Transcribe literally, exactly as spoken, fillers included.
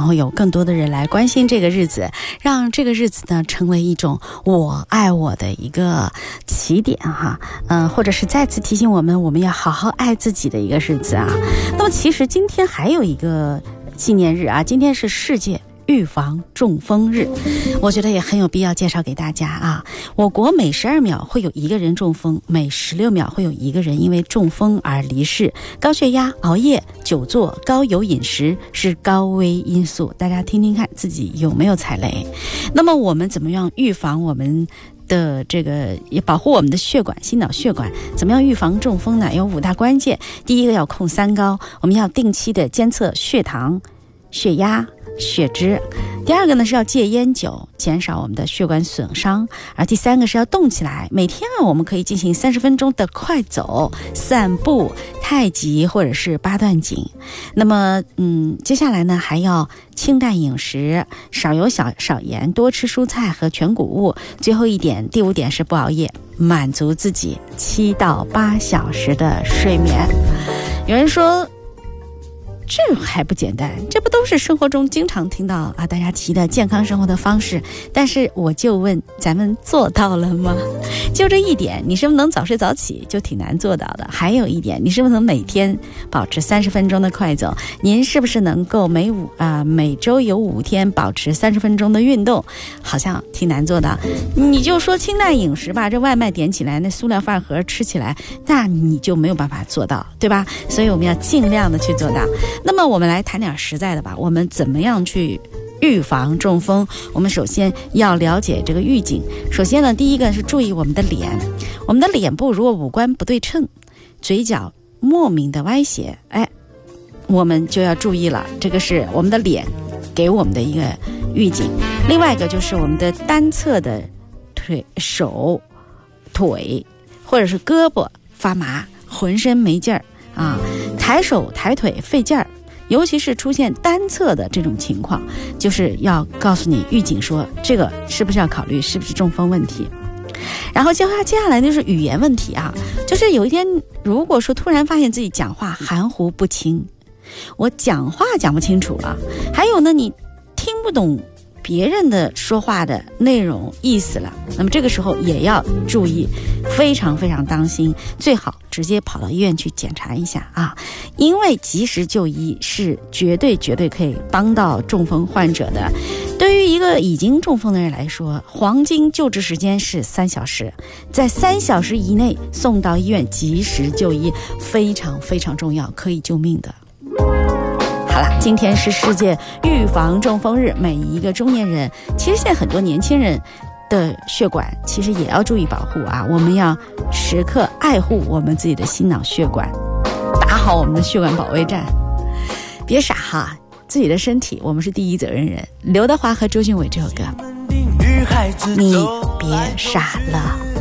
然后有更多的人来关心这个日子，让这个日子呢成为一种我爱我的一个起点哈，嗯、呃，或者是再次提醒我们我们要好好爱自己的一个日子啊。那么其实今天还有一个纪念日啊，今天是世界预防中风日，我觉得也很有必要介绍给大家啊。我国每十二秒会有一个人中风，每十六秒会有一个人因为中风而离世。高血压、熬夜、久坐、高油饮食是高危因素，大家听听看自己有没有踩雷。那么我们怎么样预防我们的这个也保护我们的血管、心脑血管？怎么样预防中风呢？有五大关键。第一个要控三高，我们要定期的监测血糖、血压、血脂。第二个呢是要戒烟酒，减少我们的血管损伤。而第三个是要动起来，每天啊我们可以进行三十分钟的快走、散步、太极或者是八段锦。那么嗯，接下来呢还要清淡饮食，少油少少盐，多吃蔬菜和全谷物。最后一点，第五点是不熬夜，满足自己七到八小时的睡眠。有人说这还不简单，这不都是生活中经常听到啊大家提的健康生活的方式，但是我就问咱们做到了吗？就这一点，你是不是能早睡早起就挺难做到的。还有一点，你是不是能每天保持三十分钟的快走？您是不是能够每五啊、呃、每周有五天保持三十分钟的运动？好像挺难做的。你就说清淡饮食吧，这外卖点起来，那塑料饭盒吃起来，那你就没有办法做到，对吧？所以我们要尽量的去做到。那么我们来谈点实在的吧，我们怎么样去预防中风？我们首先要了解这个预警。首先呢，第一个是注意我们的脸，我们的脸部如果五官不对称，嘴角莫名的歪斜，哎，我们就要注意了，这个是我们的脸给我们的一个预警。另外一个就是我们的单侧的腿、手、腿或者是胳膊发麻，浑身没劲儿啊，抬手抬腿费劲儿，尤其是出现单侧的这种情况，就是要告诉你预警说这个是不是要考虑是不是中风问题。然后接下接下来就是语言问题啊，就是有一天如果说突然发现自己讲话含糊不清，我讲话讲不清楚了，还有呢你听不懂别人的说话的内容意思了，那么这个时候也要注意，非常非常当心，最好直接跑到医院去检查一下啊，因为及时就医是绝对绝对可以帮到中风患者的。对于一个已经中风的人来说，黄金救治时间是三小时，在三小时以内送到医院及时就医非常非常重要，可以救命的。好了，今天是世界预防中风日，每一个中年人，其实现在很多年轻人的血管其实也要注意保护啊，我们要时刻爱护我们自己的心脑血管，打好我们的血管保卫战。别傻哈，自己的身体我们是第一责任人。刘德华和周俊伟这首歌，你别傻了。